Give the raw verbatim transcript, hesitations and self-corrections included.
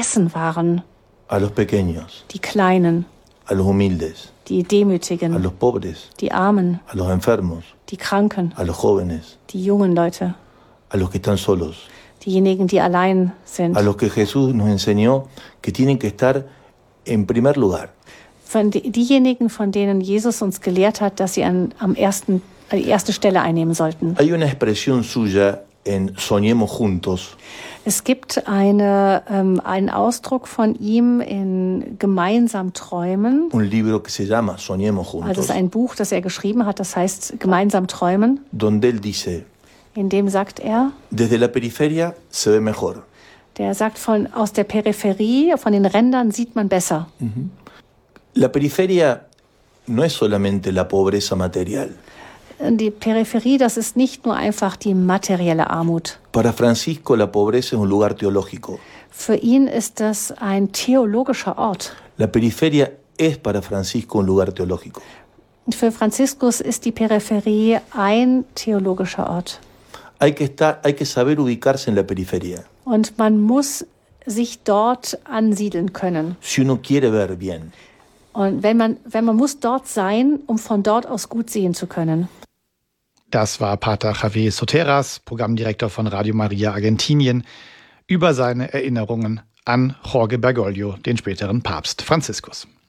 vergessen waren. A los pequeños, Die Kleinen, a los humildes, die a Demütigen, los pobres, die Armen, a los enfermos, die Kranken, a los jóvenes, die jungen Leute, a los que están solos, diejenigen, die allein sind. a los que Jesús nos enseñó que tienen que estar en primer lugar. Von die, diejenigen, von denen Jesus uns gelehrt hat, dass sie an, am ersten, die erste Stelle einnehmen sollten. Hay una expresión suya en Soñemos Juntos, Es gibt eine, ähm, einen Ausdruck von ihm in Gemeinsam träumen. un libro que se llama Soñemos Also es Juntos, ist ein Buch, das er geschrieben hat, das heißt Gemeinsam träumen. donde él dice, In dem sagt er, desde la periferia se ve mejor. der sagt, von, aus der Peripherie, von den Rändern sieht man besser. La periferia no es solamente la pobreza material. Die Peripherie, das ist nicht nur einfach die materielle Armut. Para Francisco la pobreza es un lugar teológico. Für ihn ist das ein theologischer Ort. La periferia es para Francisco un lugar teológico. Und für Franziskus ist die Peripherie ein theologischer Ort. Hay que estar, hay que saber ubicarse en la periferia. Und man muss sich dort ansiedeln können. Si uno quiere ver bien. Und wenn man, wenn man muss dort sein, um von dort aus gut sehen zu können. Das war Pater Javier Soteras, Programmdirektor von Radio Maria Argentinien, über seine Erinnerungen an Jorge Bergoglio, den späteren Papst Franziskus.